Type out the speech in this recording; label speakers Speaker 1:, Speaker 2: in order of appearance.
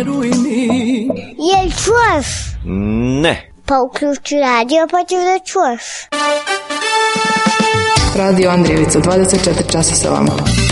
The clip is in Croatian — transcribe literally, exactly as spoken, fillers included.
Speaker 1: Jel čuješ?
Speaker 2: Ne.
Speaker 1: Pa uključi radio pa ćeš da čuješ.
Speaker 3: Radio Andrijevica, dvadeset četiri časa sa vama.